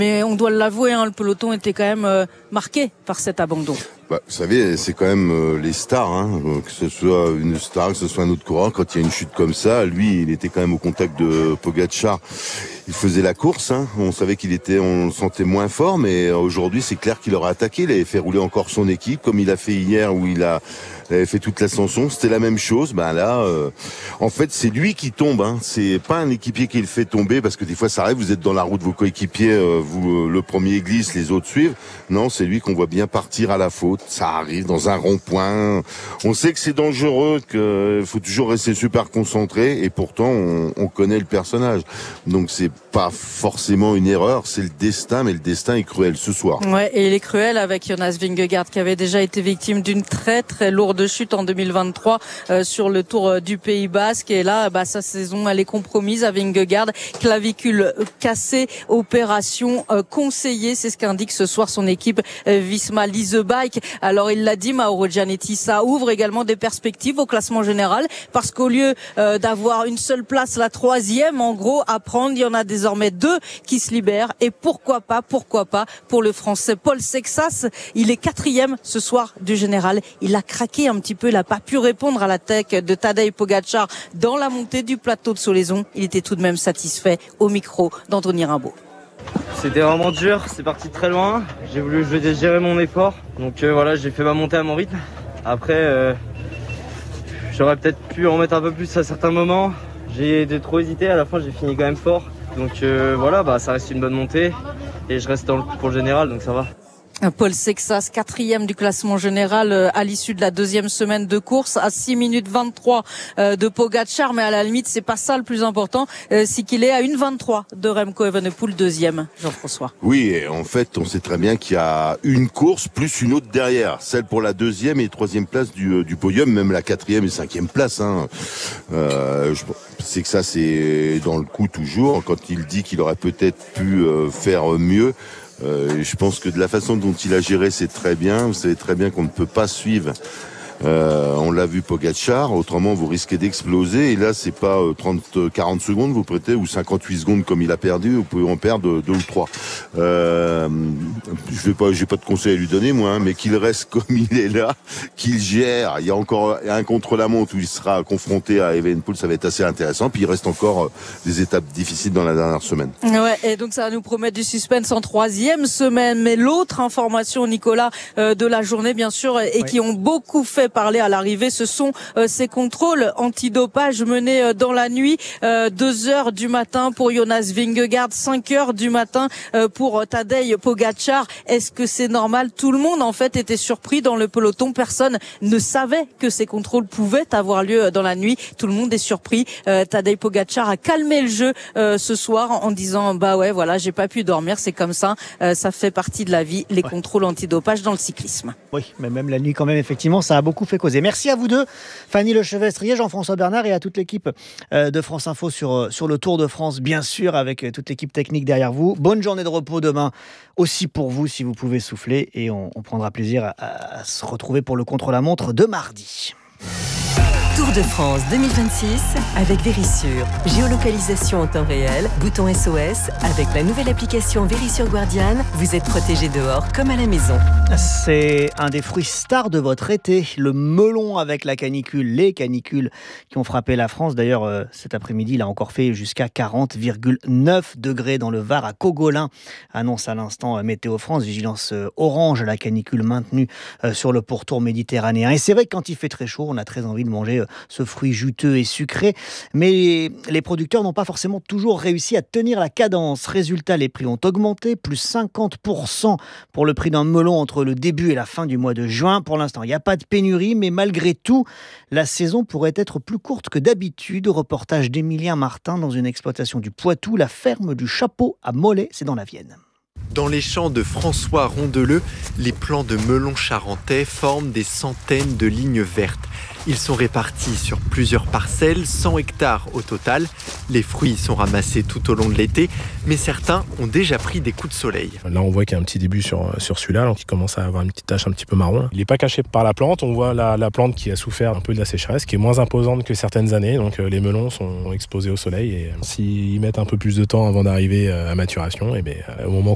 Mais on doit l'avouer, le peloton était quand même marqué par cet abandon. Vous savez, c'est quand même les stars, que ce soit une star, que ce soit un autre coureur, quand il y a une chute comme ça, lui, il était quand même au contact de Pogačar. Il faisait la course, on savait on le sentait moins fort, mais aujourd'hui, c'est clair qu'il aurait attaqué, il avait fait rouler encore son équipe, comme il a fait hier, où il avait fait toute l'ascension, c'était la même chose. En fait, c'est lui qui tombe, c'est pas un équipier qui le fait tomber, parce que des fois, ça arrive, vous êtes dans la roue de vos coéquipiers, le premier glisse, les autres suivent. Non, c'est lui qu'on voit bien partir à la faute. Ça arrive dans un rond-point. On sait que c'est dangereux, qu'il faut toujours rester super concentré, et pourtant, on connaît le personnage. Donc, c'est pas forcément une erreur, c'est le destin, mais le destin est cruel ce soir. Ouais, et il est cruel avec Jonas Vingegaard qui avait déjà été victime d'une très très lourde chute en 2023 sur le Tour du Pays Basque, et là sa saison elle est compromise à Vingegaard, clavicule cassée, opération conseillée, c'est ce qu'indique ce soir son équipe Visma Lease Bike. Alors il l'a dit, Mauro Gianetti, ça ouvre également des perspectives au classement général, parce qu'au lieu d'avoir une seule place, la 3e en gros à prendre, il y en a désormais 2 qui se libèrent, et pourquoi pas pour le français Paul Sexas, il est 4e ce soir du général. Il a craqué un petit peu, il n'a pas pu répondre à l'attaque de Tadej Pogačar dans la montée du plateau de Solaizon. Il était tout de même satisfait au micro d'Anthony Rimbaud. C'était vraiment dur, c'est parti de très loin, j'ai voulu gérer mon effort, donc j'ai fait ma montée à mon rythme. Après j'aurais peut-être pu en mettre un peu plus à certains moments, j'ai trop hésité, à la fin j'ai fini quand même fort. Donc ça reste une bonne montée et je reste dans le coup pour le général, donc ça va. Paul Sexas, 4e du classement général à l'issue de la 2e semaine de course, à 6 minutes 23 de Pogačar, mais à la limite c'est pas ça le plus important, c'est qu'il est à 1,23 de Remco Evenepoel, 2e, Jean-François. Oui, et en fait on sait très bien qu'il y a une course plus une autre derrière, celle pour la 2e et 3e place du podium, même la 4e et 5e place. Je sais que ça c'est dans le coup toujours, quand il dit qu'il aurait peut-être pu faire mieux. Je pense que de la façon dont il a géré, c'est très bien. Vous savez très bien qu'on ne peut pas suivre. On l'a vu Pogačar, autrement vous risquez d'exploser, et là c'est pas 40 secondes vous prêtez, ou 58 secondes comme il a perdu, vous pouvez en perdre 2 ou 3. J'ai pas de conseil à lui donner moi, mais qu'il reste comme il est là, qu'il gère. Il y a encore un contre-la-montre où il sera confronté à Evenepoel, ça va être assez intéressant, puis il reste encore des étapes difficiles dans la dernière semaine. Ouais, et donc ça va nous promettre du suspense en 3e semaine, mais l'autre information, Nicolas, de la journée bien sûr, et qui ont beaucoup fait parler à l'arrivée, ce sont ces contrôles antidopage menés dans la nuit, 2h du matin pour Jonas Vingegaard, 5h du matin pour Tadej Pogačar. Est-ce que c'est normal? Tout le monde en fait était surpris dans le peloton, personne ne savait que ces contrôles pouvaient avoir lieu dans la nuit. Tout le monde est surpris. Tadej Pogačar a calmé le jeu ce soir en disant j'ai pas pu dormir, c'est comme ça, ça fait partie de la vie, les contrôles antidopage dans le cyclisme. Oui, mais même la nuit quand même, effectivement, ça a beaucoup fait causer. Merci à vous deux, Fanny Lechevestrier, Jean-François Bernard, et à toute l'équipe de France Info sur le Tour de France, bien sûr, avec toute l'équipe technique derrière vous. Bonne journée de repos demain aussi pour vous, si vous pouvez souffler, et on prendra plaisir à se retrouver pour le contre-la-montre de mardi. Tour de France 2026 avec Verisure. Géolocalisation en temps réel, bouton SOS. Avec la nouvelle application Verisure Guardian, vous êtes protégé dehors comme à la maison. C'est un des fruits stars de votre été, le melon avec la canicule, les canicules qui ont frappé la France. D'ailleurs, cet après-midi, il a encore fait jusqu'à 40,9 degrés dans le Var à Cogolin. Annonce à l'instant Météo France, vigilance orange à la canicule maintenue sur le pourtour méditerranéen. Et c'est vrai que quand il fait très chaud, on a très envie de manger ce fruit juteux et sucré, mais les producteurs n'ont pas forcément toujours réussi à tenir la cadence. Résultat, les prix ont augmenté, plus 50% pour le prix d'un melon entre le début et la fin du mois de juin. Pour l'instant, il n'y a pas de pénurie, mais malgré tout, la saison pourrait être plus courte que d'habitude. Reportage d'Emilien Martin dans une exploitation du Poitou, la ferme du Chapeau à Mollet, c'est dans la Vienne. Dans les champs de François Rondeleux, les plants de melons charentais forment des centaines de lignes vertes. Ils sont répartis sur plusieurs parcelles, 100 hectares au total. Les fruits sont ramassés tout au long de l'été, mais certains ont déjà pris des coups de soleil. Là, on voit qu'il y a un petit début sur celui-là, donc il commence à avoir une petite tache un petit peu marron. Il n'est pas caché par la plante. On voit la plante qui a souffert un peu de la sécheresse, qui est moins imposante que certaines années. Donc les melons sont exposés au soleil. Et s'ils mettent un peu plus de temps avant d'arriver à maturation, au moment